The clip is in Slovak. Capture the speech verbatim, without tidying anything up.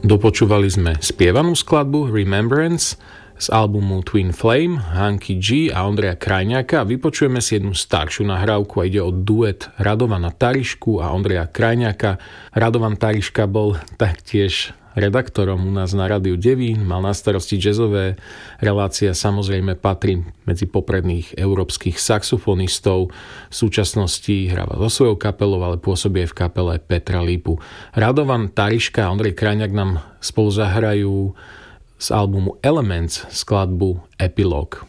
Dopočúvali sme spievanú skladbu Remembrance z albumu Twin Flame, Hanky G a Ondreja Krajňáka. Vypočujeme si jednu staršiu nahrávku a ide o duet Radovana Tarišku a Ondreja Krajňáka. Radovan Tariška bol taktiež redaktorom u nás na Rádiu Devín, mal na starosti jazzové relácie, samozrejme patrí medzi popredných európskych saxofonistov. V súčasnosti hráva so svojou kapelou, ale pôsobí aj v kapele Petra Lípu. Radovan Tariška a Ondrej Krajňák nám spolu zahrajú z albumu Elements skladbu Epilog.